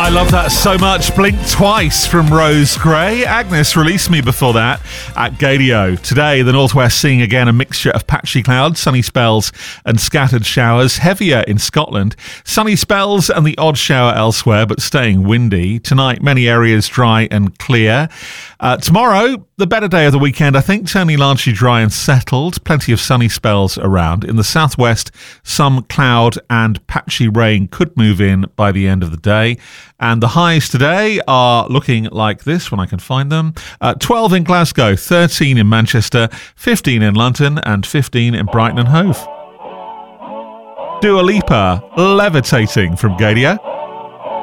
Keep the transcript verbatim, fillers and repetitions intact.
I love that so much. Blink Twice from Rose Gray. Agnes released me before that at Gadio. Today, the northwest seeing again a mixture of patchy clouds, sunny spells and scattered showers. Heavier in Scotland. Sunny spells and the odd shower elsewhere, but staying windy. Tonight, many areas dry and clear. Uh, tomorrow, the better day of the weekend, I think, turning largely dry and settled. Plenty of sunny spells around. In the southwest, some cloud and patchy rain could move in by the end of the day. And the highs today are looking like this when I can find them. Uh, twelve in Glasgow, thirteen in Manchester, fifteen in London and fifteen in Brighton and Hove. Dua Lipa, Levitating from Gadio.